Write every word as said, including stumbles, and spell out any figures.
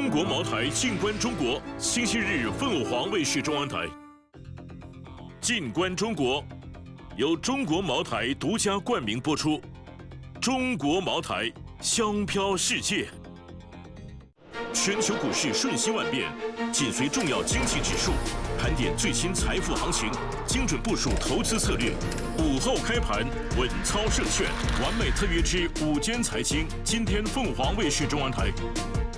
中国茅台静观中国，星期日凤凰卫视中文台。静观中国由中国茅台独家冠名播出。中国茅台，香飘世界。全球股市瞬息万变，紧随重要经济指数，盘点最新财富行情，精准部署投资策略。午后开盘，稳操胜券，完美特约之午间财经。今天凤凰卫视中文台。